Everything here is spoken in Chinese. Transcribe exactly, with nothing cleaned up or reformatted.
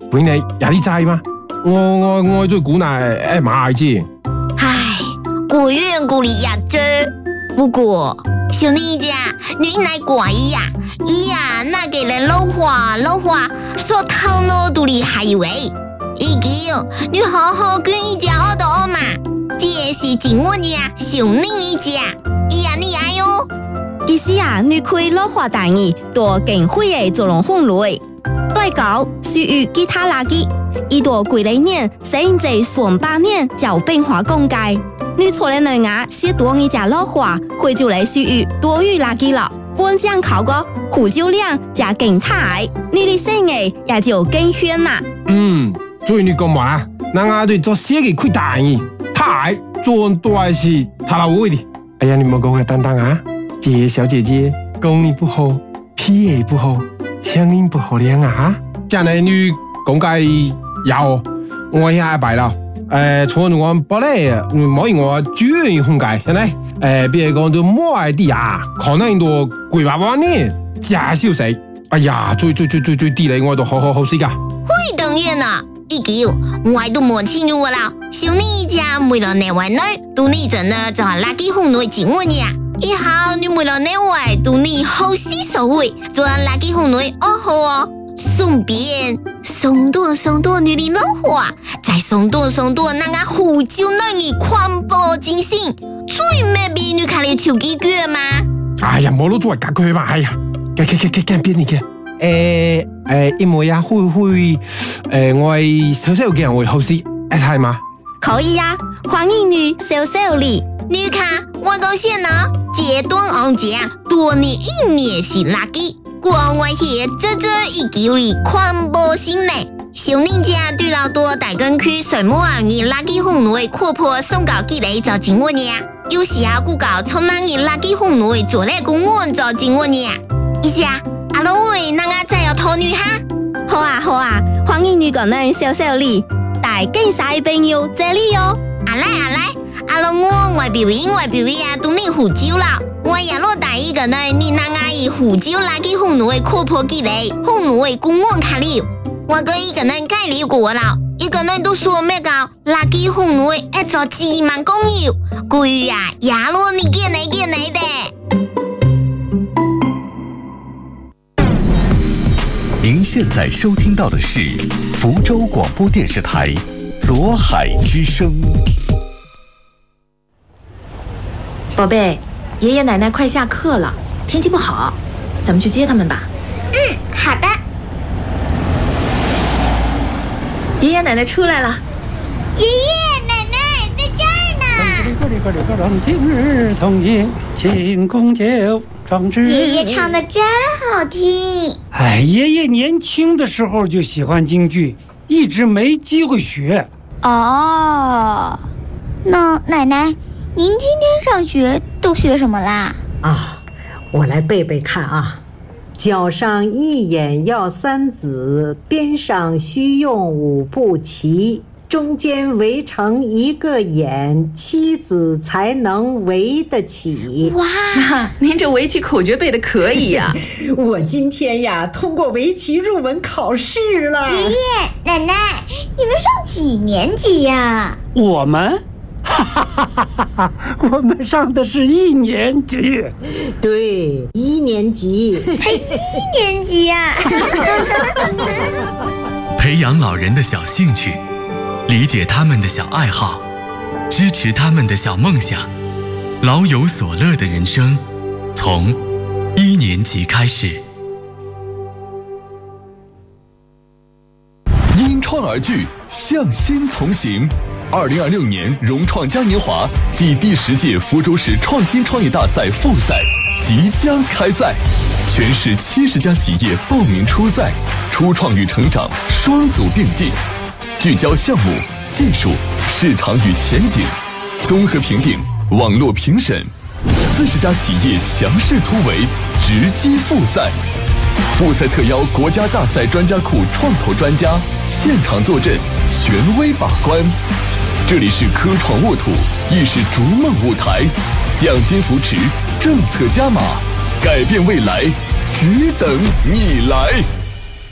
本來也你知嗎？我我我做姑奶誒買啫。 唉，果園鼓勵也做，不過小妮家你來怪伊呀，伊呀那給人老話老話，說頭腦都厲害喂。已經你好好跟伊家我到嘛，這是今我家小妮一家，伊呀你愛喲。 其實啊，你可以老話大意，多更會嘅做龍鳳類。代搞屬於其他垃圾，一多幾來年，甚至上百年就變化公界。你錯了內牙，寫多一家老話，會就來屬於多餘垃圾了。本將考個胡椒量加更大，你的生意也就更遠啦。 嗯，所以你講話，那我對做寫嘅虧大意，太做多係是他老會的。哎呀，你莫講佢等等啊，這小姐姐功力不好，脾氣不好。聲音不好聽啊！將來你講解有我下一排啦。誒，從我本來唔可以我專業講解，現在誒，比如講到某啲啊，可能都幾百萬年假消息。哎呀，最最最最最啲嚟，我都好好好識噶。 會當然啦，已經我都冇清楚啦。小妮家每個內外內都你真呢就係垃圾紅內經驗呀。以後你每個內外都你好吸收會，做垃圾紅內哦好哦，順便送多送多你的老話，再送多送多那個胡椒內你寬博精神，最美比你看你手機腳嘛。 哎呀，冇攞做嚟隔佢嘛，哎呀，嘅嘅嘅嘅嘅邊嚟嘅？誒誒，因為啊，會會誒，我係小小嘅人會好識，係嘛？ 可以呀，歡迎你小小禮。 你看我講先呢，這段行情多年一年是垃圾，國外係這這一九里寬博心呢。小妮家對老多大根區水木啊，你垃圾紅內擴破送搞幾類就經過呢。有時啊，古搞從那你垃圾紅內做來公案就經過呢。一家阿老喂，那個再要討女哈？ 好啊好啊，歡迎你個人小小禮，大更晒朋友這裡喲。 阿來阿來。阿龍我外表演外表演啊，都你胡椒啦！我也落大一個呢，你那阿姨胡椒垃圾紅內擴破幾類，紅內公安卡了。我個一個人改了過啦，一個人都說咩個垃圾紅內一做幾萬公eu故意呀，也落你見你見你的。 您現在收聽到的是福州廣播電視台左海之聲。 寶貝，爺爺奶奶快下課了，天氣不好，咱們去接他們吧。 嗯，好的。 爺爺奶奶出來了。 爺爺奶奶在這兒呢。 今日從前，慶功酒，壯志。 爺爺唱的真好聽。 哎，爺爺年輕的時候就喜歡京劇，一直沒機會學。 哦，那奶奶。您今天上學都學什麼啦？ 啊，我來背背看啊。腳上一眼要三子，邊上須用五步棋，中間圍成一個眼，妻子才能圍得起。 哇，您這圍棋口訣背得可以呀、啊！ 我今天呀，通過圍棋入門考試了。 爺爺奶奶，你們上幾年級呀？ 我們？哈哈哈哈哈！我們上的是一年級， 對，一年級， 才一年級呀、啊！ 培養老人的小興趣，理解他們的小愛好，支持他們的小夢想，老有所樂的人生，從一年級開始。 因創而聚，向心同行。二零二六年融創嘉年華暨第十屆福州市創新創業大賽複賽即將開賽，全市七十家企業報名出賽，初創與成長雙組並進，聚焦項目、技術、市場與前景，綜合評定，網絡評審，四十家企業強勢突圍，直擊複賽。複賽特邀國家大賽專家庫創投專家現場坐鎮，權威把關。這裡是科創沃土，亦是逐夢舞台，獎金扶持，政策加碼，改變未來，只等你來。